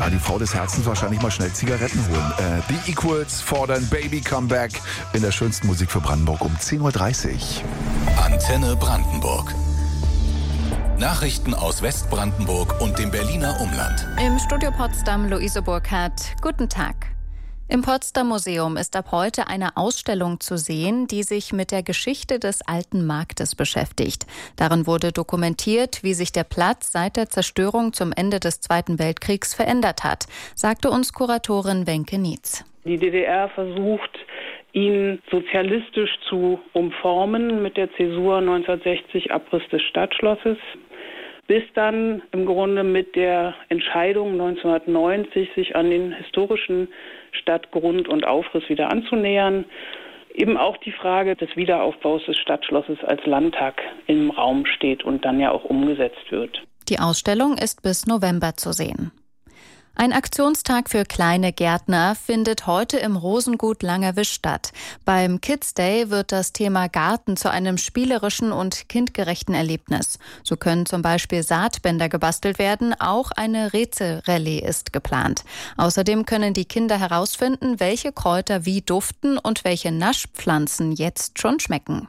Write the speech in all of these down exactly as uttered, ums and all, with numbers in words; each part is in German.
Ja, die Frau des Herzens wahrscheinlich mal schnell Zigaretten holen. Äh, The Equals fordern Baby Comeback in der schönsten Musik für Brandenburg um zehn Uhr dreißig. Antenne Brandenburg. Nachrichten aus Westbrandenburg und dem Berliner Umland. Im Studio Potsdam Luise Burkhardt. Guten Tag. Im Potsdam Museum ist ab heute eine Ausstellung zu sehen, die sich mit der Geschichte des alten Marktes beschäftigt. Darin wurde dokumentiert, wie sich der Platz seit der Zerstörung zum Ende des Zweiten Weltkriegs verändert hat, sagte uns Kuratorin Wenke Nietz. Die D D R versucht, ihn sozialistisch zu umformen mit der Zäsur neunzehnhundertsechzig, Abriss des Stadtschlosses, bis dann im Grunde mit der Entscheidung neunzehnhundertneunzig, sich an den historischen Stadtgrund und Aufriss wieder anzunähern. Eben auch die Frage des Wiederaufbaus des Stadtschlosses als Landtag im Raum steht und dann ja auch umgesetzt wird. Die Ausstellung ist bis November zu sehen. Ein Aktionstag für kleine Gärtner findet heute im Rosengut Langerwisch statt. Beim Kids Day wird das Thema Garten zu einem spielerischen und kindgerechten Erlebnis. So können zum Beispiel Saatbänder gebastelt werden, auch eine Rätselrallye ist geplant. Außerdem können die Kinder herausfinden, welche Kräuter wie duften und welche Naschpflanzen jetzt schon schmecken.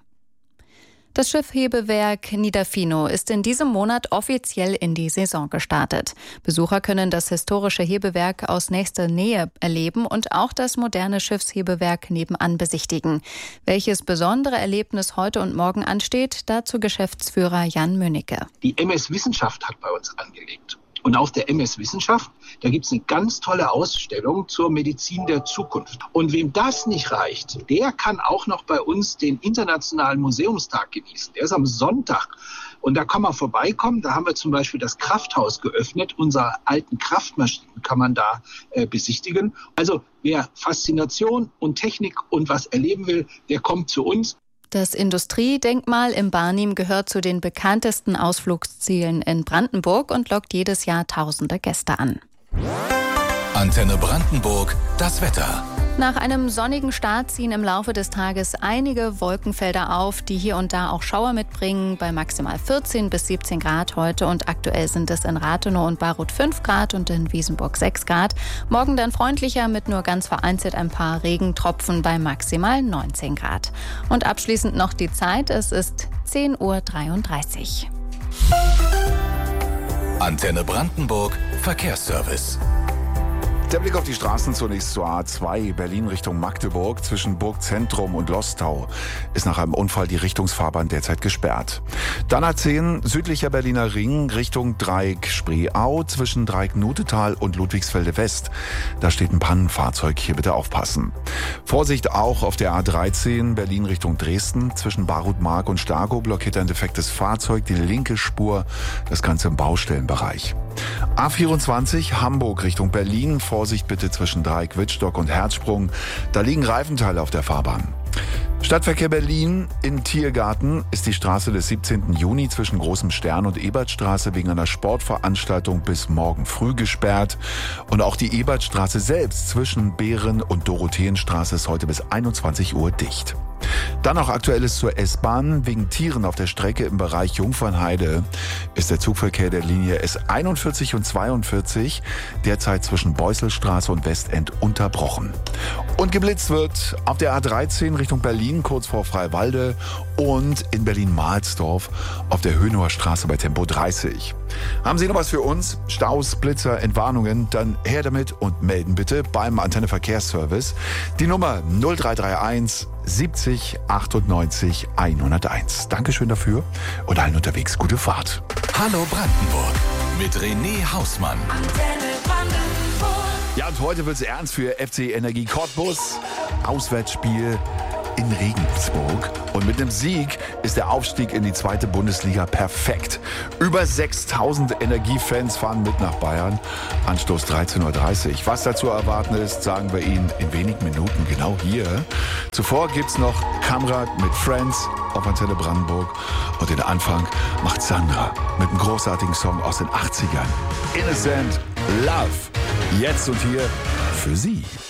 Das Schiffhebewerk Niederfino ist in diesem Monat offiziell in die Saison gestartet. Besucher können das historische Hebewerk aus nächster Nähe erleben und auch das moderne Schiffshebewerk nebenan besichtigen. Welches besondere Erlebnis heute und morgen ansteht, dazu Geschäftsführer Jan Mönnecke. Die M S Wissenschaft hat bei uns angelegt. Und auf der M S Wissenschaft, da gibt es eine ganz tolle Ausstellung zur Medizin der Zukunft. Und wem das nicht reicht, der kann auch noch bei uns den Internationalen Museumstag genießen. Der ist am Sonntag. Und da kann man vorbeikommen. Da haben wir zum Beispiel das Krafthaus geöffnet. Unsere alten Kraftmaschinen kann man da äh, besichtigen. Also wer Faszination und Technik und was erleben will, der kommt zu uns. Das Industriedenkmal im Barnim gehört zu den bekanntesten Ausflugszielen in Brandenburg und lockt jedes Jahr tausende Gäste an. Antenne Brandenburg, das Wetter. Nach einem sonnigen Start ziehen im Laufe des Tages einige Wolkenfelder auf, die hier und da auch Schauer mitbringen, bei maximal vierzehn bis siebzehn Grad heute, und aktuell sind es in Rathenow und Baruth fünf Grad und in Wiesenburg sechs Grad. Morgen dann freundlicher mit nur ganz vereinzelt ein paar Regentropfen bei maximal neunzehn Grad. Und abschließend noch die Zeit, es ist zehn Uhr dreiunddreißig. Antenne Brandenburg, Verkehrsservice. Der Blick auf die Straßen zunächst zur A zwei, Berlin Richtung Magdeburg. Zwischen Burgzentrum und Lostau ist nach einem Unfall die Richtungsfahrbahn derzeit gesperrt. Dann A zehn, südlicher Berliner Ring Richtung Dreieck Spreeau zwischen Dreieck Nutetal und Ludwigsfelde West. Da steht ein Pannenfahrzeug, hier bitte aufpassen. Vorsicht auch auf der A dreizehn, Berlin Richtung Dresden. Zwischen Baruth-Mark und Stargow blockiert ein defektes Fahrzeug die linke Spur, das Ganze im Baustellenbereich. A vierundzwanzig, Hamburg Richtung Berlin. Vorsicht bitte zwischen Dreieck Wittstock und Herzsprung. Da liegen Reifenteile auf der Fahrbahn. Stadtverkehr Berlin in Tiergarten ist die Straße des siebzehnten Juni zwischen Großem Stern und Ebertstraße wegen einer Sportveranstaltung bis morgen früh gesperrt. Und auch die Ebertstraße selbst zwischen Behren und Dorotheenstraße ist heute bis einundzwanzig Uhr dicht. Dann noch Aktuelles zur S-Bahn. Wegen Tieren auf der Strecke im Bereich Jungfernheide ist der Zugverkehr der Linie S einundvierzig und zweiundvierzig derzeit zwischen Beusselstraße und Westend unterbrochen. Und geblitzt wird auf der A dreizehn Richtung Berlin kurz vor Freiwalde und in Berlin-Mahlsdorf auf der Hönower Straße bei Tempo dreißig. Haben Sie noch was für uns? Staus, Blitzer, Entwarnungen? Dann her damit und melden bitte beim Antenne Verkehrsservice. Die Nummer null drei drei eins siebzig achtundneunzig hunderteins. Dankeschön dafür und allen unterwegs gute Fahrt. Hallo Brandenburg mit René Hausmann. Antenne Brandenburg. Ja, und heute wird's ernst für F C Energie Cottbus. Auswärtsspiel in Regensburg. Und mit einem Sieg ist der Aufstieg in die zweite Bundesliga perfekt. Über sechstausend Energiefans fahren mit nach Bayern. Anstoß dreizehn Uhr dreißig. Was dazu erwarten ist, sagen wir Ihnen in wenigen Minuten genau hier. Zuvor gibt's noch Kamrat mit Friends auf Antenne Brandenburg. Und den Anfang macht Sandra mit einem großartigen Song aus den achtzigern. Innocent Love. Jetzt und hier für Sie.